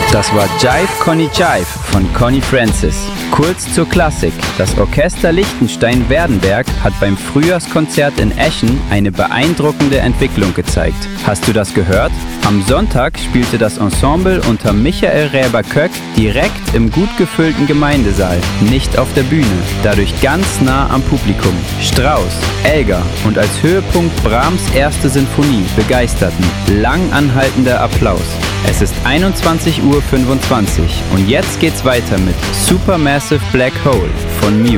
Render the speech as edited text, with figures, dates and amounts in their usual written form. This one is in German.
Das war Jive Connie Jive von Connie Francis. Kurz zur Klassik. Das Orchester Liechtenstein-Werdenberg hat beim Frühjahrskonzert in Eschen eine beeindruckende Entwicklung gezeigt. Hast du das gehört? Am Sonntag spielte das Ensemble unter Michael Räber-Köck direkt im gut gefüllten Gemeindesaal, nicht auf der Bühne, dadurch ganz nah am Publikum. Strauss, Elgar und als Höhepunkt Brahms' erste Sinfonie begeisterten. Lang anhaltender Applaus. Es ist 21:25 Uhr und jetzt geht's weiter mit Supermassive Black Hole von Muse.